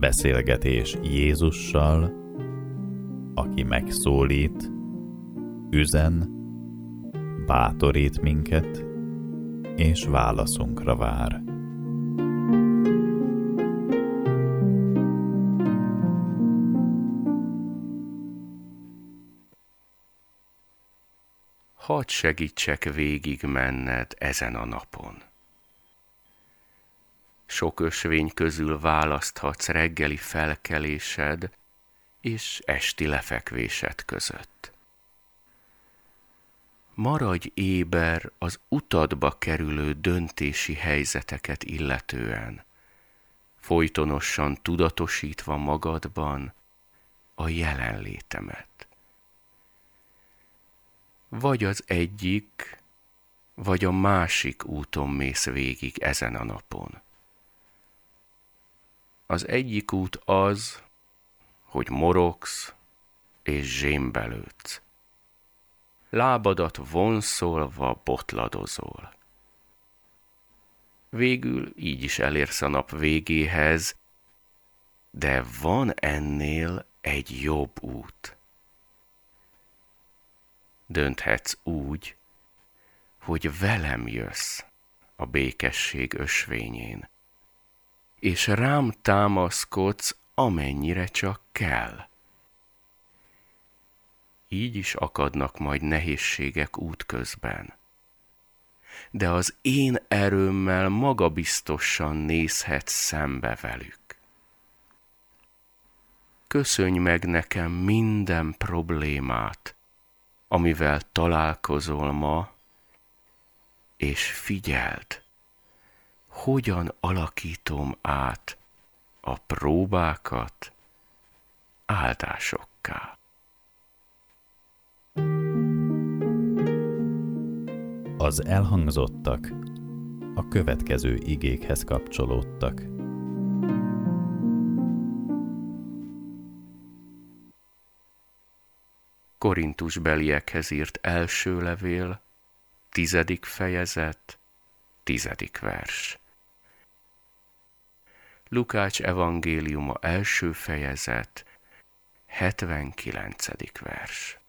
Beszélgetés Jézussal, aki megszólít, üzen, bátorít minket, és válaszunkra vár. Hadd segítsek végig menned ezen a napon. Sok ösvény közül választhatsz reggeli felkelésed és esti lefekvésed között. Maradj éber az utadba kerülő döntési helyzeteket illetően, folytonosan tudatosítva magadban a jelenlétemet. Vagy az egyik, vagy a másik úton mész végig ezen a napon. Az egyik út az, hogy morogsz és zsémbelődsz. Lábadat vonszolva botladozol. Végül így is elérsz a nap végéhez, de van ennél egy jobb út. Dönthetsz úgy, hogy velem jössz a békesség ösvényén, és rám támaszkodsz, amennyire csak kell. Így is akadnak majd nehézségek útközben, de az én erőmmel magabiztosan nézhetsz szembe velük. Köszönj meg nekem minden problémát, amivel találkozol ma, és figyeld, hogyan alakítom át a próbákat áldásokká. Az elhangzottak a következő igékhez kapcsolódtak. Korintusbeliekhez írt első levél, 10. fejezet, 10. vers. Lukács evangéliuma első fejezet, 79. vers.